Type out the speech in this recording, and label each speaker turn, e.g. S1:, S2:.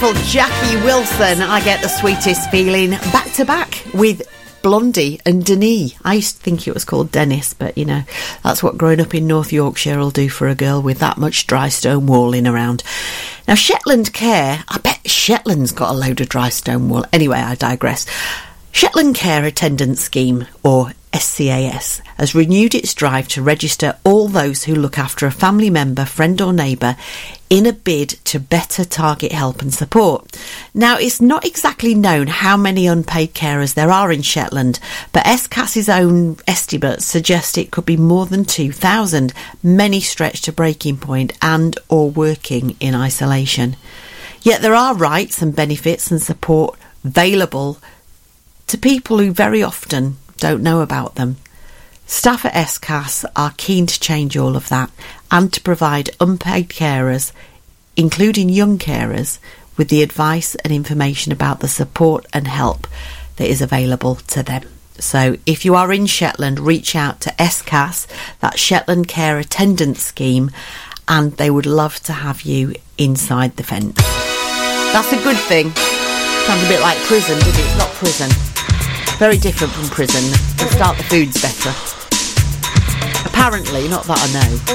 S1: Jackie Wilson, I Get the Sweetest Feeling, back to back with Blondie and Denis. I used to think it was called Dennis, but you know, that's what growing up in North Yorkshire will do for a girl with that much dry stone walling around. Now, Shetland Care, I bet Shetland's got a load of dry stone wall. Anyway, I digress. Shetland Care Attendance Scheme, or SCAS, has renewed its drive to register all those who look after a family member, friend or neighbour in a bid to better target help and support. Now, it's not exactly known how many unpaid carers there are in Shetland, but SCAS's own estimates suggest it could be more than 2,000, many stretched to breaking point and or working in isolation. Yet there are rights and benefits and support available to people who very often don't know about them. Staff at SCAS are keen to change all of that and to provide unpaid carers, including young carers, with the advice and information about the support and help that is available to them. So if you are in Shetland, reach out to SCAS, that's Shetland Care Attendance Scheme, and they would love to have you inside the fence. That's a good thing. Sounds a bit like prison, doesn't it? It's not prison. Very different from prison. They start the foods better. Apparently, not that I know.